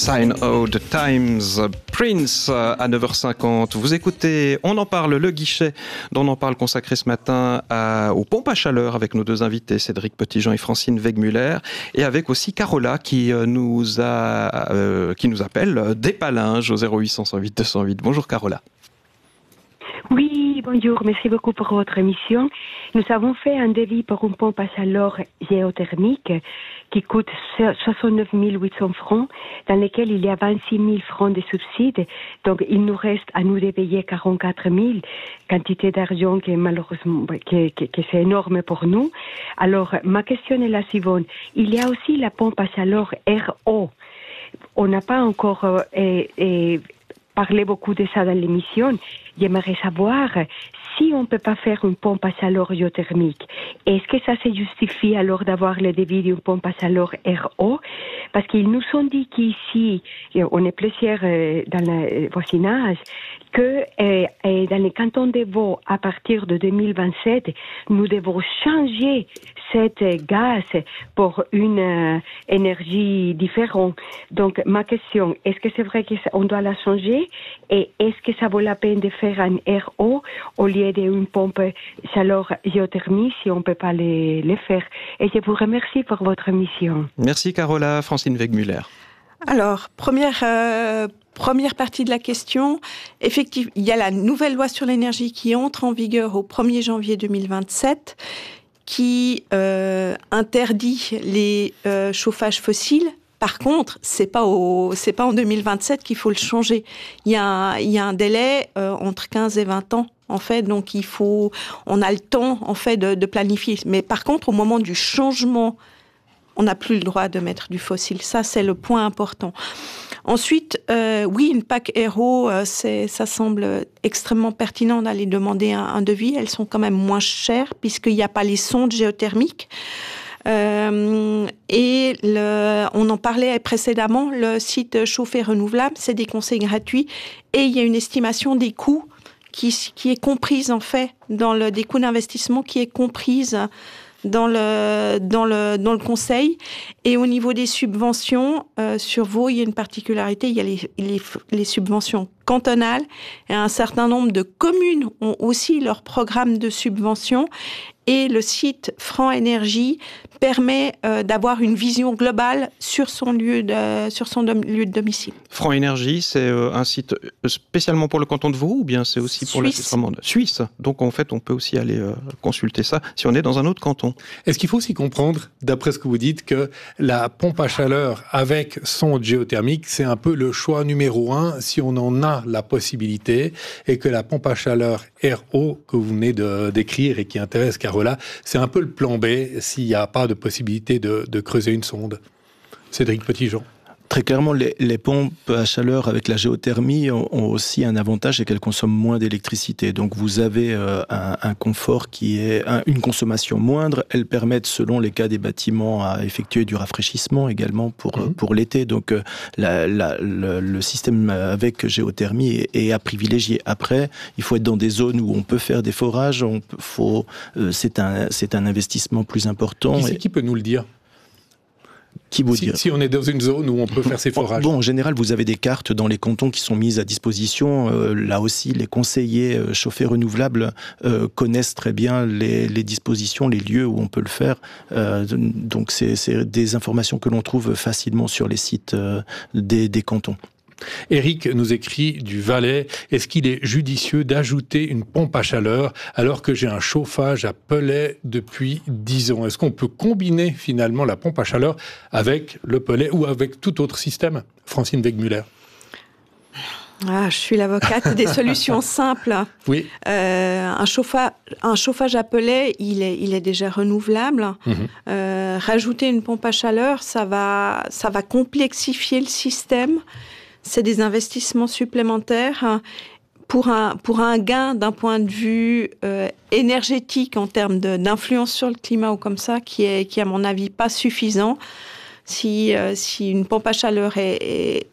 Sign of the Times, Prince à 9h50. Vous écoutez On en parle, le guichet dont on en parle consacré ce matin aux pompes à chaleur avec nos deux invités, Cédric Petitjean et Francine Wegmüller, et avec aussi Carola qui nous appelle des Palinges au 0800 108 208. Bonjour Carola. Oui, bonjour, merci beaucoup pour votre émission. Nous avons fait un devis pour une pompe à chaleur géothermique qui coûte 69 800 francs, dans lequel il y a 26 000 francs de subsides. Donc, il nous reste à nous de payer 44 000, quantité d'argent qui est malheureusement, que c'est énorme pour nous. Alors, ma question est la suivante. Il y a aussi la pompe à chaleur RO. On n'a pas encore parlé beaucoup de ça dans l'émission. J'aimerais savoir si on ne peut pas faire une pompe à chaleur géothermique. Est-ce que ça se justifie alors d'avoir le devis d'une pompe à chaleur RO? Parce qu'ils nous ont dit qu'ici, on est plusieurs dans le voisinage, que dans les cantons de Vaud, à partir de 2027, nous devons changer cette gaz pour une énergie différente. Donc, ma question, est-ce que c'est vrai qu'on doit la changer? Et est-ce que ça vaut la peine de faire un RO au lieu d'une pompe chaleur géothermie si on ne peut pas les faire? Et je vous remercie pour votre mission. Merci Carola. Francine Wegmüller. Alors, première partie de la question, effectivement, il y a la nouvelle loi sur l'énergie qui entre en vigueur au 1er janvier 2027, qui interdit les chauffages fossiles. Par contre, c'est pas en 2027 qu'il faut le changer. Il y a un délai entre 15 et 20 ans. En fait, donc on a le temps en fait de planifier. Mais par contre, au moment du changement, on n'a plus le droit de mettre du fossile. Ça, c'est le point important. Ensuite, oui, une PAC RO, ça semble extrêmement pertinent d'aller demander un devis. Elles sont quand même moins chères puisqu'il n'y a pas les sondes géothermiques. On en parlait précédemment, le site chauffé renouvelable, c'est des conseils gratuits et il y a une estimation des coûts qui est comprise en fait des coûts d'investissement qui est comprise dans le conseil. Et au niveau des subventions, sur Vaud, il y a une particularité, il y a les subventions cantonales et un certain nombre de communes ont aussi leur programme de subventions. Et le site Franc Énergie permet d'avoir une vision globale sur son lieu de domicile. Franc Énergie, c'est un site spécialement pour le canton de Vaud ou bien c'est aussi pour la Suisse romande? Suisse. Donc en fait, on peut aussi aller consulter ça si on est dans un autre canton. Est-ce qu'il faut aussi comprendre, d'après ce que vous dites, que la pompe à chaleur avec sonde géothermique, c'est un peu le choix numéro 1 si on en a la possibilité, et que la pompe à chaleur RO que vous venez de décrire et qui intéresse Carola, c'est un peu le plan B s'il n'y a pas de possibilité de creuser une sonde? Cédric Petitjean. Très clairement, les pompes à chaleur avec la géothermie ont aussi un avantage, c'est qu'elles consomment moins d'électricité. Donc vous avez un confort qui est une consommation moindre. Elles permettent, selon les cas des bâtiments, à effectuer du rafraîchissement également pour l'été. Donc le système avec géothermie est à privilégier. Après, il faut être dans des zones où on peut faire des forages. C'est un investissement plus important. Qui peut nous le dire? Si on est dans une zone où on peut faire ces forages. En général, vous avez des cartes dans les cantons qui sont mises à disposition. Là aussi, les conseillers chauffés renouvelables connaissent très bien les dispositions, les lieux où on peut le faire. Donc, c'est des informations que l'on trouve facilement sur les sites des cantons. Éric nous écrit du Valais. Est-ce qu'il est judicieux d'ajouter une pompe à chaleur alors que j'ai un chauffage à pellet depuis 10 ans? Est-ce qu'on peut combiner finalement la pompe à chaleur avec le pellet ou avec tout autre système? Francine Wegmüller. Je suis l'avocate des solutions simples. Oui. Un chauffage à pellet, il est déjà renouvelable. Rajouter une pompe à chaleur, ça va complexifier le système. C'est des investissements supplémentaires pour un gain d'un point de vue énergétique en termes d'influence sur le climat ou comme ça, qui est à mon avis pas suffisant. Si une pompe à chaleur est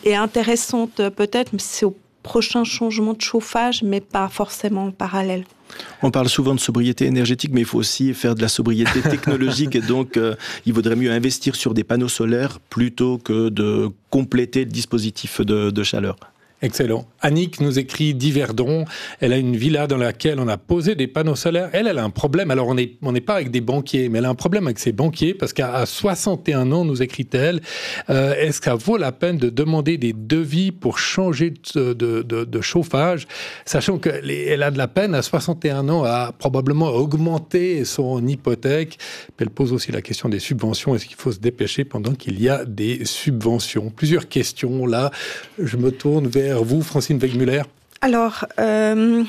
intéressante peut-être, mais c'est au prochain changement de chauffage, mais pas forcément en parallèle. On parle souvent de sobriété énergétique, mais il faut aussi faire de la sobriété technologique. Et donc, il vaudrait mieux investir sur des panneaux solaires plutôt que de compléter le dispositif de chaleur. Excellent. Annick nous écrit d'Yverdon. Elle a une villa dans laquelle on a posé des panneaux solaires. Elle a un problème. Alors, on n'est pas avec des banquiers, mais elle a un problème avec ses banquiers parce qu'à 61 ans, nous écrit-elle, est-ce que ça vaut la peine de demander des devis pour changer de chauffage, sachant qu'elle a de la peine à 61 ans à probablement augmenter son hypothèque. Elle pose aussi la question des subventions. Est-ce qu'il faut se dépêcher pendant qu'il y a des subventions? Plusieurs questions. Là, je me tourne vers vous, Francine Wegmüller. Alors, je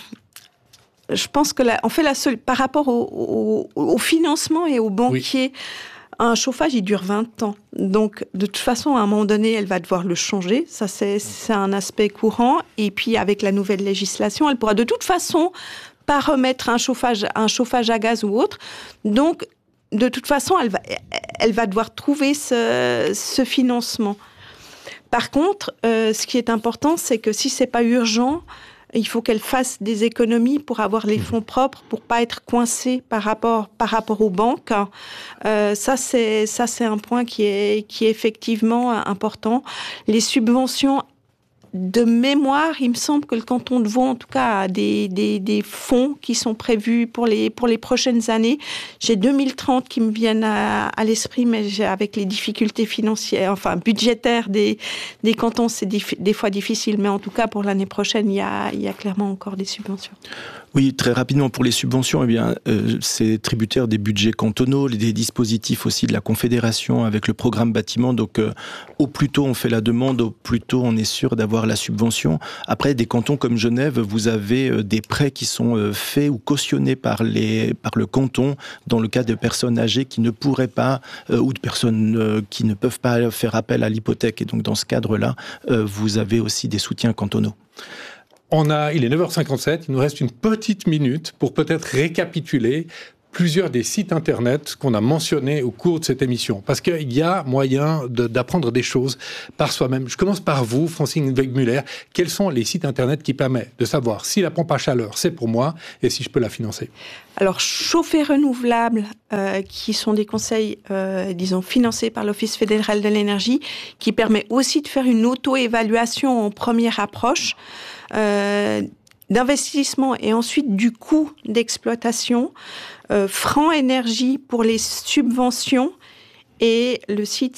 pense que par rapport au financement et aux banquiers, un chauffage, il dure 20 ans. Donc, de toute façon, à un moment donné, elle va devoir le changer. Ça, c'est un aspect courant. Et puis, avec la nouvelle législation, elle pourra de toute façon pas remettre un chauffage à gaz ou autre. Donc, de toute façon, elle va devoir trouver ce financement. Par contre, ce qui est important, c'est que si c'est pas urgent, il faut qu'elle fasse des économies pour avoir les fonds propres, pour pas être coincée par rapport aux banques. Ça c'est un point qui est effectivement important. Les subventions, de mémoire, il me semble que le canton de Vaud, en tout cas, a des fonds qui sont prévus pour les prochaines années. J'ai 2030 qui me viennent à l'esprit, mais avec les difficultés financières, budgétaires des cantons, c'est des fois difficile. Mais en tout cas, pour l'année prochaine, il y a clairement encore des subventions. Oui, très rapidement, pour les subventions, c'est tributaire des budgets cantonaux, des dispositifs aussi de la Confédération avec le programme bâtiment. Donc, au plus tôt on fait la demande, au plus tôt on est sûr d'avoir la subvention. Après, des cantons comme Genève, vous avez des prêts qui sont faits ou cautionnés par le canton dans le cas de personnes âgées qui ne pourraient pas, ou de personnes qui ne peuvent pas faire appel à l'hypothèque. Et donc, dans ce cadre-là, vous avez aussi des soutiens cantonaux. Il est 9h57, il nous reste une petite minute pour peut-être récapituler plusieurs des sites internet qu'on a mentionnés au cours de cette émission. Parce qu'il y a moyen d'apprendre des choses par soi-même. Je commence par vous, Francine Wegmüller. Quels sont les sites internet qui permettent de savoir si la pompe à chaleur, c'est pour moi et si je peux la financer? Alors, Chauffer Renouvelable, qui sont des conseils, financés par l'Office fédéral de l'énergie, qui permet aussi de faire une auto-évaluation en première approche, d'investissement et ensuite du coût d'exploitation, Franc Énergie pour les subventions et le site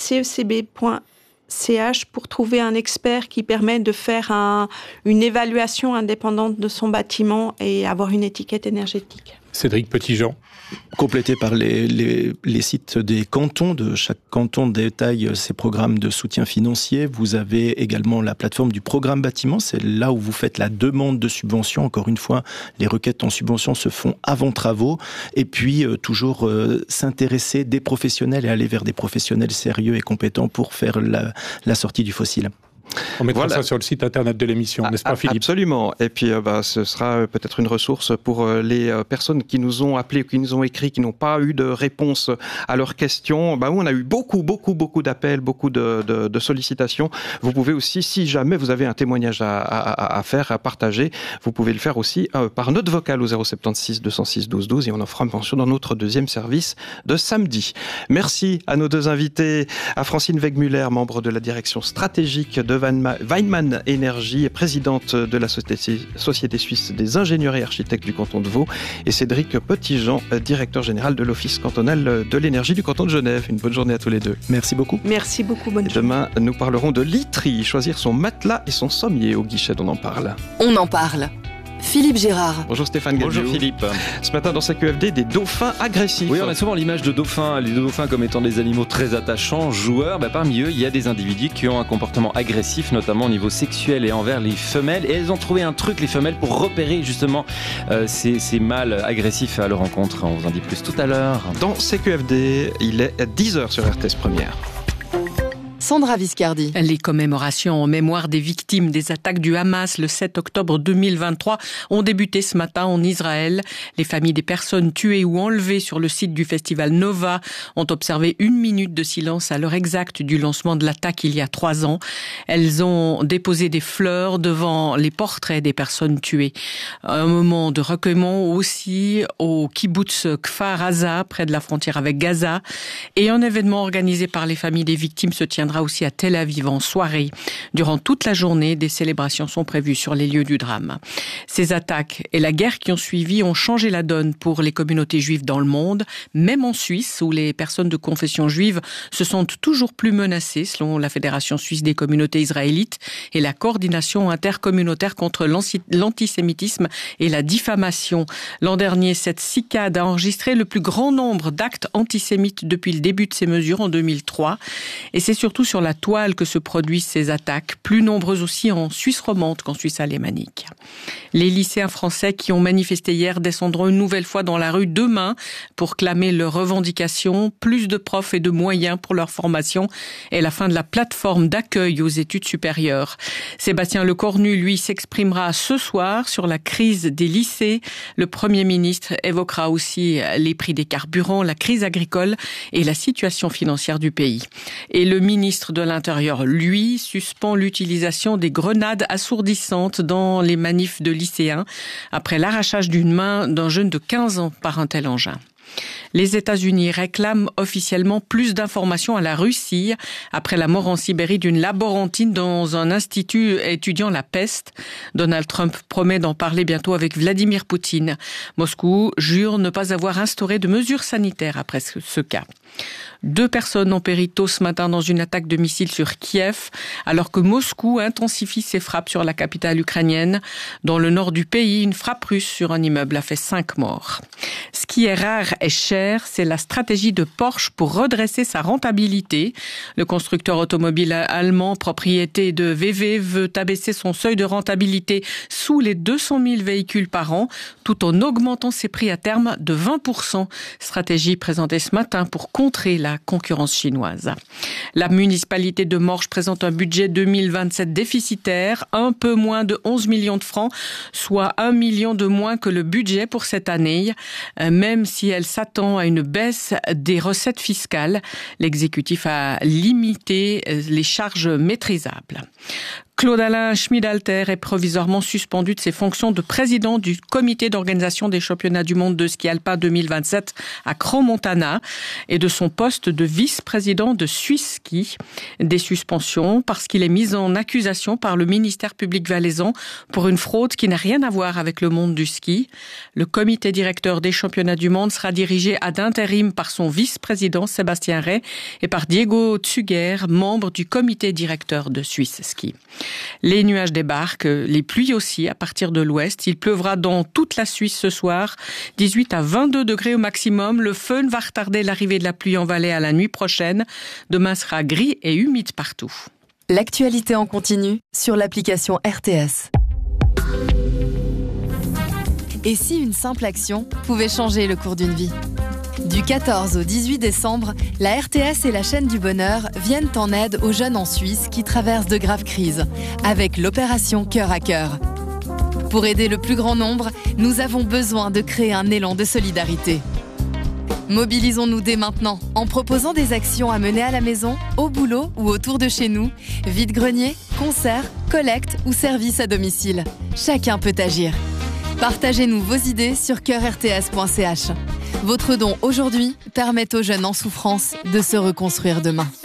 cecb.ch pour trouver un expert qui permet de faire une évaluation indépendante de son bâtiment et avoir une étiquette énergétique. Cédric Petitjean. Complété par les sites des cantons. De chaque canton détaille ses programmes de soutien financier. Vous avez également la plateforme du programme bâtiment. C'est là où vous faites la demande de subvention. Encore une fois, les requêtes en subvention se font avant travaux. Et puis, toujours s'intéresser des professionnels et aller vers des professionnels sérieux et compétents pour faire la sortie du fossile. On mettra ça sur le site internet de l'émission, n'est-ce pas Philippe? Absolument. Et puis ce sera peut-être une ressource pour les personnes qui nous ont appelés, qui nous ont écrit, qui n'ont pas eu de réponse à leurs questions. On a eu beaucoup d'appels, beaucoup de sollicitations. Vous pouvez aussi, si jamais vous avez un témoignage à faire, à partager, vous pouvez le faire aussi par note vocale au 076 206 12 12 et on en fera mention dans notre deuxième service de samedi. Merci à nos deux invités, à Francine Wegmüller, membre de la direction stratégique de Weinmann Énergie et présidente de la Société suisse des ingénieurs et architectes du canton de Vaud, et Cédric Petitjean, directeur général de l'Office cantonal de l'énergie du canton de Genève. Une bonne journée à tous les deux. Merci beaucoup. Merci beaucoup, bonne journée. Demain, nous parlerons de literie, choisir son matelas et son sommier au guichet d'On en parle. On en parle. Philippe Gérard. Bonjour Stéphane Gadiou. Bonjour Philippe. Ce matin dans CQFD, des dauphins agressifs. Oui, on a souvent l'image de dauphins, les dauphins comme étant des animaux très attachants, joueurs. Parmi eux, il y a des individus qui ont un comportement agressif, notamment au niveau sexuel et envers les femelles. Et elles ont trouvé un truc, les femelles, pour repérer justement ces mâles agressifs à leur rencontre. On vous en dit plus tout à l'heure. Dans CQFD, il est 10h sur RTS Première. Sandra Viscardi. Les commémorations en mémoire des victimes des attaques du Hamas le 7 octobre 2023 ont débuté ce matin en Israël. Les familles des personnes tuées ou enlevées sur le site du festival Nova ont observé 1 minute de silence à l'heure exacte du lancement de l'attaque il y a 3 ans. Elles ont déposé des fleurs devant les portraits des personnes tuées. Un moment de recueillement aussi au kibbutz Kfar Aza, près de la frontière avec Gaza. Et un événement organisé par les familles des victimes se tiendra aussi à Tel Aviv en soirée. Durant toute la journée, des célébrations sont prévues sur les lieux du drame. Ces attaques et la guerre qui ont suivi ont changé la donne pour les communautés juives dans le monde, même en Suisse, où les personnes de confession juive se sentent toujours plus menacées, selon la Fédération suisse des communautés israélites et la coordination intercommunautaire contre l'antisémitisme et la diffamation. L'an dernier, cette CICAD a enregistré le plus grand nombre d'actes antisémites depuis le début de ces mesures en 2003. Et c'est surtout sur la toile que se produisent ces attaques, plus nombreuses aussi en Suisse romande qu'en Suisse alémanique. Les lycéens français qui ont manifesté hier descendront une nouvelle fois dans la rue demain pour clamer leurs revendications, plus de profs et de moyens pour leur formation et la fin de la plateforme d'accueil aux études supérieures. Sébastien Lecornu, lui, s'exprimera ce soir sur la crise des lycées. Le Premier ministre évoquera aussi les prix des carburants, la crise agricole et la situation financière du pays. Et le ministre de l'Intérieur, lui, suspend l'utilisation des grenades assourdissantes dans les manifs de lycéens après l'arrachage d'une main d'un jeune de 15 ans par un tel engin. Les États-Unis réclament officiellement plus d'informations à la Russie après la mort en Sibérie d'une laborantine dans un institut étudiant la peste. Donald Trump promet d'en parler bientôt avec Vladimir Poutine. Moscou jure ne pas avoir instauré de mesures sanitaires après ce cas. 2 personnes ont péri tôt ce matin dans une attaque de missiles sur Kiev, alors que Moscou intensifie ses frappes sur la capitale ukrainienne. Dans le nord du pays, une frappe russe sur un immeuble a fait 5 morts. Ce qui est rare et cher, c'est la stratégie de Porsche pour redresser sa rentabilité. Le constructeur automobile allemand, propriété de VW, veut abaisser son seuil de rentabilité sous les 200 000 véhicules par an, tout en augmentant ses prix à terme de 20%. Stratégie présentée ce matin pour contrer la concurrence chinoise. La municipalité de Morges présente un budget 2027 déficitaire, un peu moins de 11 millions de francs, soit 1 million de moins que le budget pour cette année. Même si elle s'attend à une baisse des recettes fiscales, l'exécutif a limité les charges maîtrisables. Claude-Alain Schmidalter est provisoirement suspendu de ses fonctions de président du comité d'organisation des championnats du monde de ski alpin 2027 à Crans-Montana et de son poste de vice-président de Suisse Ski. Des suspensions parce qu'il est mis en accusation par le ministère public valaisan pour une fraude qui n'a rien à voir avec le monde du ski. Le comité directeur des championnats du monde sera dirigé ad intérim par son vice-président Sébastien Rey et par Diego Tsuguer, membre du comité directeur de Suisse Ski. Les nuages débarquent, les pluies aussi à partir de l'ouest. Il pleuvra dans toute la Suisse ce soir, 18 à 22 degrés au maximum. Le fön va retarder l'arrivée de la pluie en Valais à la nuit prochaine. Demain sera gris et humide partout. L'actualité en continu sur l'application RTS. Et si une simple action pouvait changer le cours d'une vie ? Du 14 au 18 décembre, la RTS et la chaîne du bonheur viennent en aide aux jeunes en Suisse qui traversent de graves crises, avec l'opération Cœur à Cœur. Pour aider le plus grand nombre, nous avons besoin de créer un élan de solidarité. Mobilisons-nous dès maintenant en proposant des actions à mener à la maison, au boulot ou autour de chez nous, vide-grenier, concerts, collectes ou services à domicile. Chacun peut agir. Partagez-nous vos idées sur coeurrts.ch. Votre don aujourd'hui permet aux jeunes en souffrance de se reconstruire demain.